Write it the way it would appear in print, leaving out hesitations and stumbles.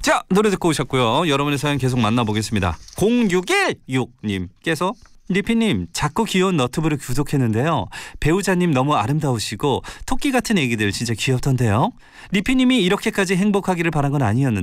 자, 노래 듣고 오셨고요. 여러분의 사연 계속 만나보겠습니다. 0616님께서 리피님, 작고 귀여운 너튜브를 구독했는데요. 배우자님 너무 아름다우시고 토끼 같은 애기들 진짜 귀엽던데요. 리피님이 이렇게까지 행복하기를 바란 건 아니었는데